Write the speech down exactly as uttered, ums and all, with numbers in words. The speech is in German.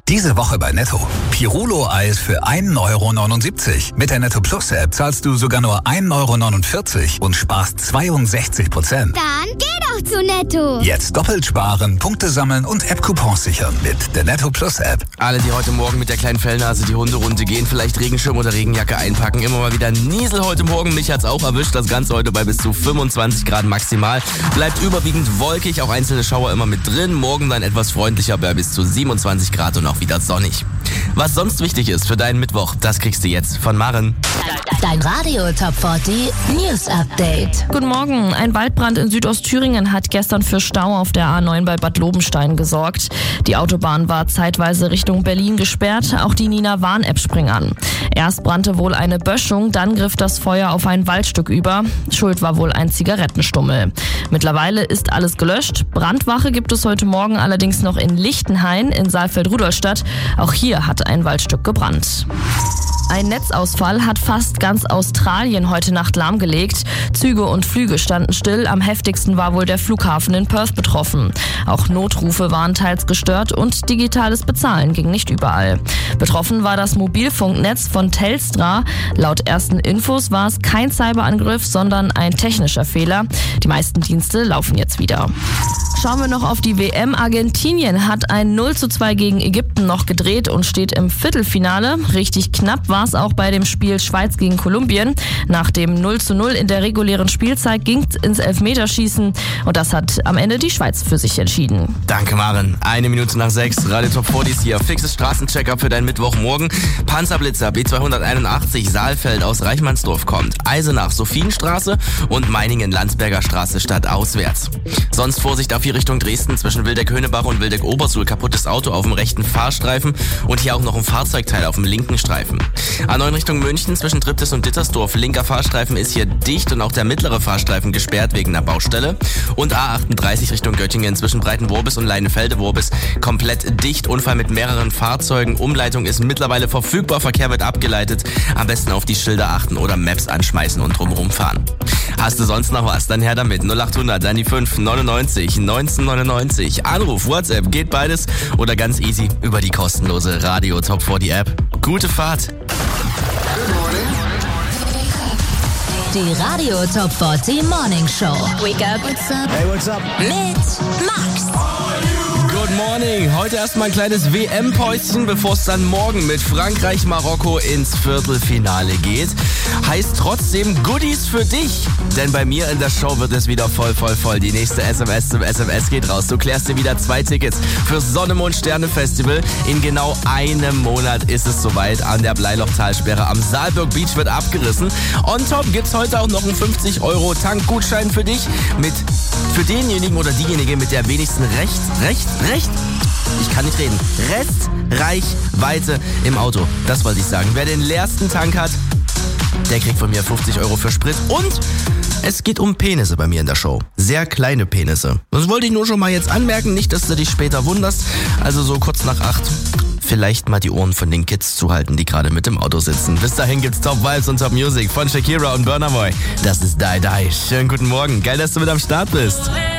Diese Woche bei Netto. Pirulo-Eis für ein Euro neunundsiebzig. Mit der Netto Plus App zahlst du sogar nur ein Euro neunundvierzig und sparst zweiundsechzig Prozent. Dann geh doch zu Netto. Jetzt doppelt sparen, Punkte sammeln und App-Coupons sichern mit der Netto Plus App. Alle, die heute Morgen mit der kleinen Fellnase die Hunderunde gehen, vielleicht Regenschirm oder Regenjacke einpacken. Immer mal wieder Niesel heute Morgen. Mich hat's auch erwischt. Das Ganze heute bei bis zu fünfundzwanzig Grad maximal. Bleibt überwiegend wolkig, auch einzelne Schauer immer mit drin. Morgen dann etwas freundlicher bei bis zu siebenundzwanzig Grad und auch wieder sonnig. Was sonst wichtig ist für deinen Mittwoch, das kriegst du jetzt von Maren. Dein Radio Top vierzig News Update. Guten Morgen. Ein Waldbrand in Südostthüringen hat gestern für Stau auf der A neun bei Bad Lobenstein gesorgt. Die Autobahn war zeitweise Richtung Berlin gesperrt. Auch die Nina-Warn-App spring an. Erst brannte wohl eine Böschung, dann griff das Feuer auf ein Waldstück über. Schuld war wohl ein Zigarettenstummel. Mittlerweile ist alles gelöscht. Brandwache gibt es heute Morgen allerdings noch in Lichtenhain in Saalfeld-Rudolstadt. Auch hier hat ein Waldstück gebrannt. Ein Netzausfall hat fast ganz Australien heute Nacht lahmgelegt. Züge und Flüge standen still. Am heftigsten war wohl der Flughafen in Perth betroffen. Auch Notrufe waren teils gestört und digitales Bezahlen ging nicht überall. Betroffen war das Mobilfunknetz von Telstra. Laut ersten Infos war es kein Cyberangriff, sondern ein technischer Fehler. Die meisten Dienste laufen jetzt wieder. Schauen wir noch auf die W M. Argentinien hat ein null zu zwei gegen Ägypten noch gedreht und steht im Viertelfinale. Richtig knapp war es auch bei dem Spiel Schweiz gegen Kolumbien. Nach dem null zu null in der regulären Spielzeit ging es ins Elfmeterschießen und das hat am Ende die Schweiz für sich entschieden. Danke, Maren. Eine Minute nach sechs. Radio Top vierzig hier. Fixes Straßencheck-up für deinen Mittwochmorgen. Panzerblitzer B zweihunderteinundachtzig Saalfeld aus Reichmannsdorf kommt. Eisenach Sophienstraße und Meiningen-Landsberger Straße stadtauswärts. Sonst Vorsicht auf die Richtung Dresden zwischen Wildeck-Höhnebach und Wildeck-Obersuhl. Kaputtes Auto auf dem rechten Fahrstreifen und hier auch noch ein Fahrzeugteil auf dem linken Streifen. A neun Richtung München zwischen Triptis und Dittersdorf. Linker Fahrstreifen ist hier dicht und auch der mittlere Fahrstreifen gesperrt wegen einer Baustelle. Und A achtunddreißig Richtung Göttingen zwischen Breitenworbis und Leinefelde-Worbis komplett dicht. Unfall mit mehreren Fahrzeugen. Umleitung ist mittlerweile verfügbar. Verkehr wird abgeleitet. Am besten auf die Schilder achten oder Maps anschmeißen und drumherum fahren. Hast du sonst noch was? Dann her damit. null achthundert, dann die fünf neunundneunzig neunzehnhundertneunundneunzig. Anruf, WhatsApp, geht beides. Oder ganz easy über die kostenlose Radio Top vierzig App. Gute Fahrt. Die Radio Top vierzig Morning Show. Wake up. What's up? Hey, what's up? Mit Max. Good morning. Heute erstmal ein kleines W M-Päuschen, bevor es dann morgen mit Frankreich-Marokko ins Viertelfinale geht. Heißt trotzdem Goodies für dich. Denn bei mir in der Show wird es wieder voll, voll, voll. Die nächste S M S zum S M S geht raus. Du klärst dir wieder zwei Tickets fürs Sonne-Mond-Sterne-Festival. In genau einem Monat ist es soweit. An der Bleilochtalsperre am Saalburg Beach wird abgerissen. On top gibt's heute auch noch einen fünfzig Euro Tankgutschein für dich. Mit für denjenigen oder diejenige mit der wenigsten Recht, Recht, Recht, ich kann nicht reden, Restreichweite im Auto. Das wollte ich sagen. Wer den leersten Tank hat, der kriegt von mir fünfzig Euro für Sprit und es geht um Penisse bei mir in der Show. Sehr kleine Penisse. Das wollte ich nur schon mal jetzt anmerken, nicht, dass du dich später wunderst. Also so kurz nach acht. Vielleicht mal die Ohren von den Kids zuhalten, die gerade mit im Auto sitzen. Bis dahin gibt's Top Vibes und Top Music von Shakira und Burna Boy. Das ist Die Die. Schönen guten Morgen. Geil, dass du mit am Start bist.